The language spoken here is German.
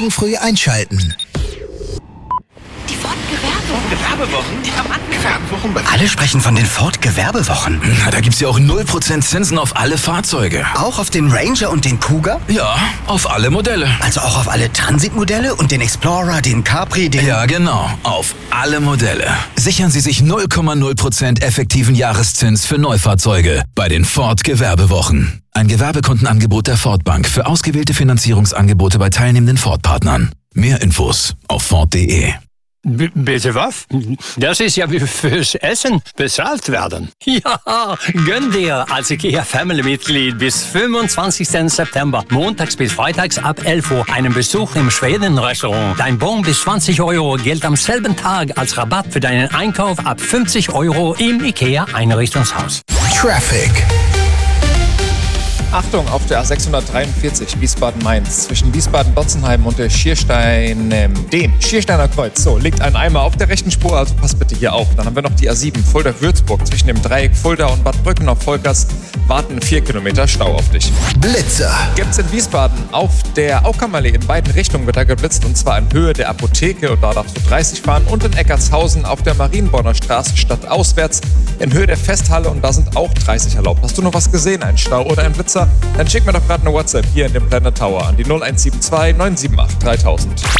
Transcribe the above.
morgen früh einschalten. Die Ford-Gewerbewochen, die haben angefangen. Alle sprechen von den Ford-Gewerbewochen. Na, da gibt's ja auch 0% Zinsen auf alle Fahrzeuge. Auch auf den Ranger und den Cougar? Ja, auf alle Modelle. Also auch auf alle Transit-Modelle und den Explorer, den Capri, den... Ja, genau. Auf alle Modelle. Sichern Sie sich 0,0% effektiven Jahreszins für Neufahrzeuge bei den Ford-Gewerbewochen. Ein Gewerbekundenangebot der Ford Bank für ausgewählte Finanzierungsangebote bei teilnehmenden Ford-Partnern. Mehr Infos auf Ford.de. Bitte was? Das ist ja wie fürs Essen bezahlt werden. Ja, gönn dir als IKEA-Family-Mitglied bis 25. September, montags bis freitags ab 11 Uhr, einen Besuch im Schweden-Restaurant. Dein Bon bis 20 € gilt am selben Tag als Rabatt für deinen Einkauf ab 50 € im IKEA-Einrichtungshaus. Traffic. Achtung, auf der A643 Wiesbaden-Mainz zwischen Wiesbaden-Botzenheim und der dem Schiersteiner Kreuz. So, liegt ein Eimer auf der rechten Spur, also passt bitte hier auf. Dann haben wir noch die A7 Fulda-Würzburg zwischen dem Dreieck Fulda und Bad Brücken auf Volkers. Warten 4 Kilometer Stau auf dich. Blitzer. Gibt's in Wiesbaden auf der Auckermallee in beiden Richtungen wird da geblitzt und zwar in Höhe der Apotheke und da darfst du 30 fahren und in Eckartshausen auf der Marienborner Straße stadtauswärts in Höhe der Festhalle und da sind auch 30 erlaubt. Hast du noch was gesehen, ein Stau oder ein Blitzer? Dann schick mir doch gerade eine WhatsApp hier in dem Planet Tower an die 0172 978 3000.